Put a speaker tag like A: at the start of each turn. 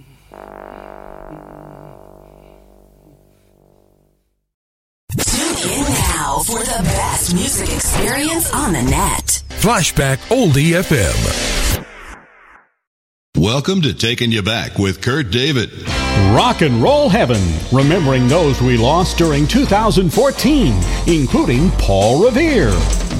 A: Tune in now for the best music experience on the net.
B: Flashback Oldie FM.
C: Welcome to Taking You Back with Kurt David.
D: Rock and Roll Heaven, remembering those we lost during 2014, including Paul Revere.